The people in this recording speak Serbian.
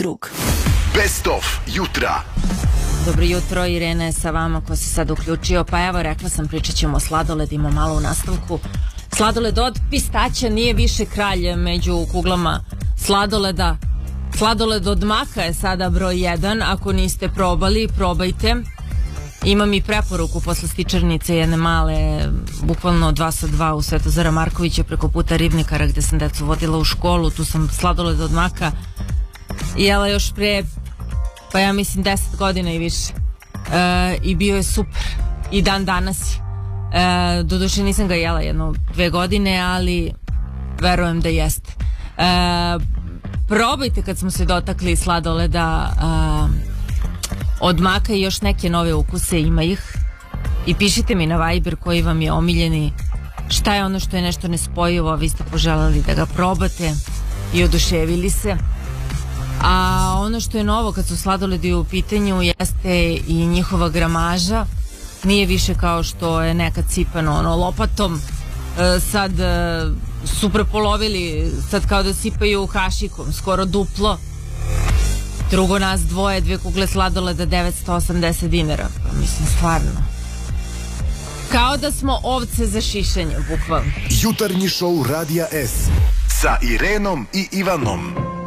krug. Best of jutra. Dobro jutro, Irena je sa vama ko se sad uključio. Pa evo, rekla sam, pričat ćemo o sladoledima malo u nastavku. Sladoled od pistaća nije više kralj među kuglama sladoleda. Sladoled od maka je sada broj 1. Ako niste probali, probajte. Imam i preporuku posle stičarnice jedne male, bukvalno 2 sa 2 u Svetozara Markovića preko puta Ribnikara gde sam decu vodila u školu. Tu sam sladoled od maka jela još pre, pa ja mislim 10 godina i više. I bio je super. I dan danas je. Doduše nisam ga jela 1-2 godine, ali verujem da jeste. Probajte kad smo se dotakli sladoleda od maka i još neke nove ukuse, ima ih. I pišite mi na Viber koji vam je omiljeni, šta je ono što je nešto nespojivo, vi ste poželeli da ga probate i oduševili se. A ono što je novo kad su sladoledi u pitanju jeste i njihova gramaža. Nije više kao što je nekad sipano lopatom. Sad su prepolovili, sad kao da sipaju kašikom, skoro duplo. Drugo nas dvoje, 2 kugle sladoleda, 980 dinara. Pa mislim, stvarno. Kao da smo ovce za šišanje, bukvalno. Jutarnji šou Radija S sa Irenom i Ivanom.